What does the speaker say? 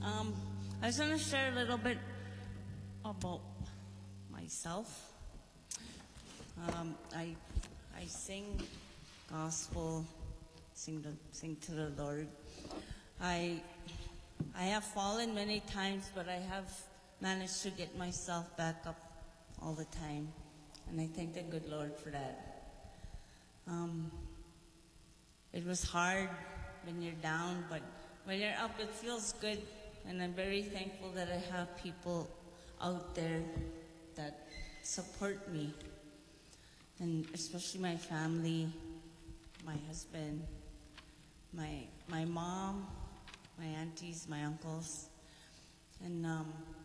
Um, I just want to share a little bit about myself. I sing gospel, sing to the Lord. I I have fallen many times, but I have managed to get myself back up all the time, and I thank the good Lord for that. Um, it was hard when you're down, but when you're up, it feels good, and I'm very thankful that I have people out there that support me, and especially my family, my husband, my mom, my aunties, my uncles, and